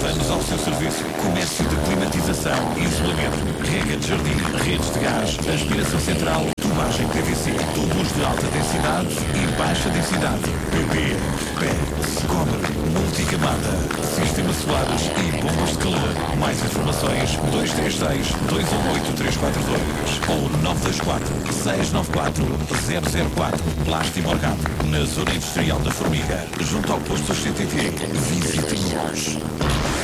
anos ao seu serviço. Comércio de climatização, isolamento, rega de jardim, redes de gás, aspiração central, tubagem PVC, tubos de alta densidade e baixa densidade. PP, PET, Cobre, multicamada, sistema solares e bombas de calor. Mais informações 236-218-342 ou 924-694-004. Plástico Morgado, na Zona Industrial da Formiga, junto ao posto CTT. Visite-nos.